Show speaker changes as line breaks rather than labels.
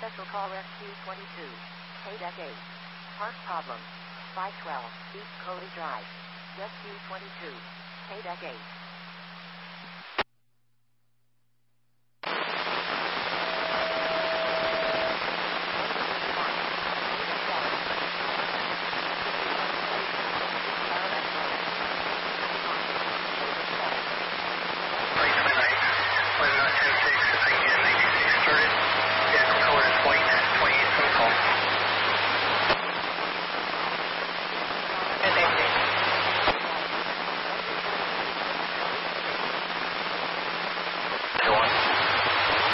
Special call SQ22. Paydeck 8. Park problem. 512 East Coley Drive. Rescue 22. Paydeck 8.